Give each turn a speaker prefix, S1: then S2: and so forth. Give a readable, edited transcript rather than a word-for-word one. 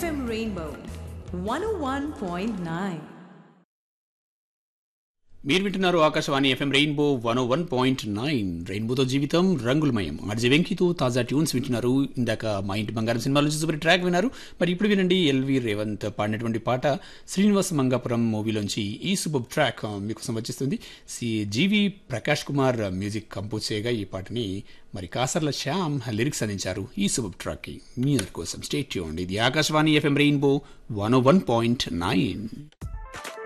S1: FM Rainbow 101.9.
S2: మీరు వింటున్నారు Akashvani FM rainbow 101.9. రెయిన్బోతో జీవితం రంగులమయం. ఆర్జే వెంకీతో తాజా ట్యూన్స్ వింటున్నారు. ఇందాక మా ఇంటి బంగారం సినిమాలో చూసి ట్రాక్ విన్నారు. మరి ఇప్పుడు వినండి ఎల్వి రేవంత్ పాడినటువంటి పాట శ్రీనివాస మంగాపురం మూవీలోంచి ఈ సూపర్ ట్రాక్ మీకోసం వచ్చేస్తుంది. జీవి ప్రకాష్ కుమార్ మ్యూజిక్ కంపోజ్ చేయగా ఈ పాటని మరి కాసర్ల శ్యామ్ లిరిక్స్ అందించారు. ఈ సూపర్ ట్రాక్కి మీ అందరి కోసం స్టే ట్యూన్డ్. ఇది ఆకాశవాణి ఎఫ్ఎం రెయిన్బో 101.9.